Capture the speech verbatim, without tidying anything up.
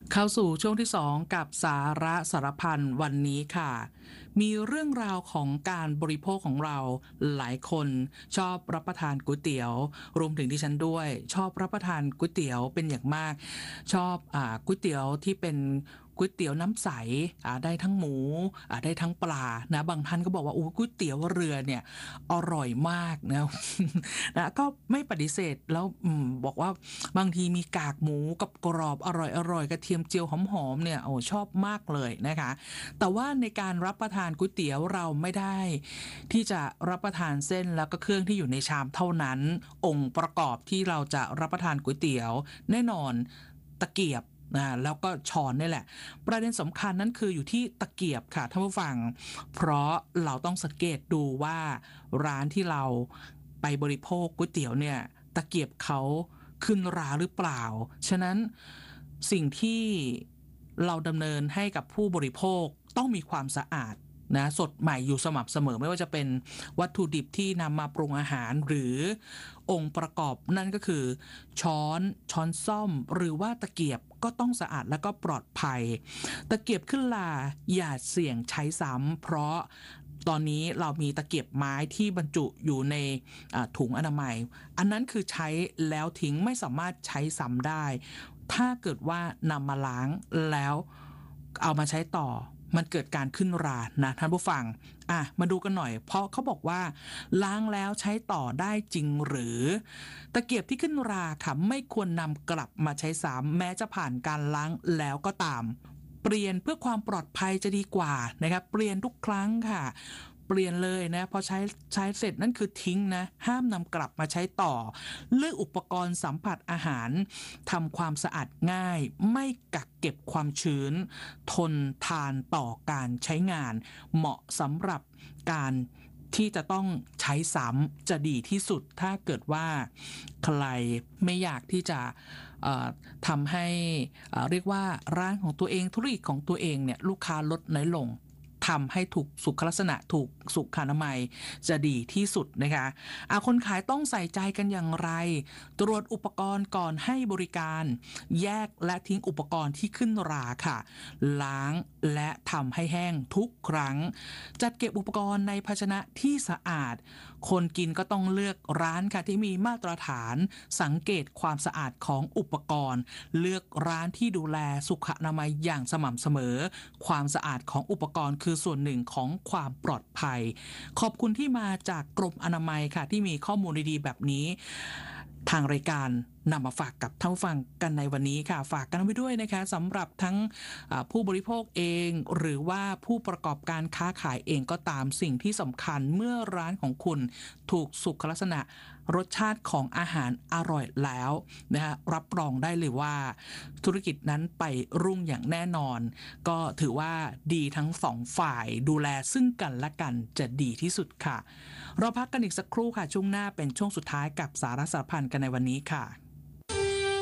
เข้าสู่ช่วงที่สองกับสาระสารพันวันนี้ค่ะมีเรื่องราวของการบริโภคของเราหลายคนชอบรับประทานก๋วยเตี๋ยวรวมถึงดิฉันด้วยชอบรับประทานก๋วยเตี๋ยวเป็นอย่างมากชอบอ่าก๋วยเตี๋ยวที่เป็นก๋วยเตี๋ยวน้ำใสอ่าได้ทั้งหมูอ่าได้ทั้งปลานะบางท่านก็บอกว่าโอ้ก๋วยเตี๋ยวเรือเนี่ยอร่อยมากนะ นะก็ไม่ปฏิเสธแล้วอืมบอกว่าบางทีมีกากหมูกับกรอบอร่อยๆกระเทียมเจียวหอมๆเนี่ยโอ้ชอบมากเลยนะคะแต่ว่าในการรับประทานก๋วยเตี๋ยวเราไม่ได้ที่จะรับประทานเส้นแล้วก็เครื่องที่อยู่ในชามเท่านั้นองค์ประกอบที่เราจะรับประทานก๋วยเตี๋ยวแน่นอนตะเกียบนะแล้วก็ช้อนนี่แหละประเด็นสำคัญนั้นคืออยู่ที่ตะเกียบค่ะท่านผู้ฟังเพราะเราต้องสังเกตดูว่าร้านที่เราไปบริโภคก๋วยเตี๋ยวเนี่ยตะเกียบเขาขึ้นราหรือเปล่าฉะนั้นสิ่งที่เราดำเนินให้กับผู้บริโภคต้องมีความสะอาดนะสดใหม่อยู่สม่ำเสมอไม่ว่าจะเป็นวัตถุดิบที่นำมาปรุงอาหารหรือองค์ประกอบนั่นก็คือช้อนช้อนส้อมหรือว่าตะเกียบก็ต้องสะอาดและก็ปลอดภัยตะเกียบขึ้นลาอย่าเสี่ยงใช้ซ้ำเพราะตอนนี้เรามีตะเกียบไม้ที่บรรจุอยู่ในถุงอนามัยอันนั้นคือใช้แล้วทิ้งไม่สามารถใช้ซ้ำได้ถ้าเกิดว่านำมาล้างแล้วเอามาใช้ต่อมันเกิดการขึ้นรานะท่านผู้ฟังอ่ะมาดูกันหน่อยเพราะเขาบอกว่าล้างแล้วใช้ต่อได้จริงหรือตะเกียบที่ขึ้นราค่ะไม่ควรนำกลับมาใช้ซ้ำแม้จะผ่านการล้างแล้วก็ตามเปลี่ยนเพื่อความปลอดภัยจะดีกว่านะครับเปลี่ยนทุกครั้งค่ะเปลี่ยนเลยนะพอใช้ใช้เสร็จนั่นคือทิ้งนะห้ามนำกลับมาใช้ต่อเลือกอุปกรณ์สัมผัสอาหารทำความสะอาดง่ายไม่กักเก็บความชื้นทนทานต่อการใช้งานเหมาะสำหรับการที่จะต้องใช้ซ้ำจะดีที่สุดถ้าเกิดว่าใครไม่อยากที่จะทำให้เรียกว่าร้านของตัวเองธุรกิจของตัวเองเนี่ยลูกค้าลดน้อยลงทำให้ถูกสุขลักษณะถูกสุขอนามัยจะดีที่สุดนะคะอาคนขายต้องใส่ใจกันอย่างไรตรวจอุปกรณ์ก่อนให้บริการแยกและทิ้งอุปกรณ์ที่ขึ้นราค่ะล้างและทำให้แห้งทุกครั้งจัดเก็บอุปกรณ์ในภาชนะที่สะอาดคนกินก็ต้องเลือกร้านค่ะที่มีมาตรฐานสังเกตความสะอาดของอุปกรณ์เลือกร้านที่ดูแลสุขอนามัยอย่างสม่ำเสมอความสะอาดของอุปกรณ์คือส่วนหนึ่งของความปลอดภัยขอบคุณที่มาจากกรมอนามัยค่ะที่มีข้อมูลดีๆแบบนี้ทางรายการนำมาฝากกับท่านผู้ฟังกันในวันนี้ค่ะฝากกันไว้ด้วยนะคะสำหรับทั้งผู้บริโภคเองหรือว่าผู้ประกอบการค้าขายเองก็ตามสิ่งที่สำคัญเมื่อร้านของคุณถูกสุขลักษณะรสชาติของอาหารอร่อยแล้วนะฮะรับรองได้เลยว่าธุรกิจนั้นไปรุ่งอย่างแน่นอนก็ถือว่าดีทั้งสองฝ่ายดูแลซึ่งกันและกันจะดีที่สุดค่ะเราพักกันอีกสักครู่ค่ะช่วงหน้าเป็นช่วงสุดท้ายกับสาระสารพันกันในวันนี้ค่ะ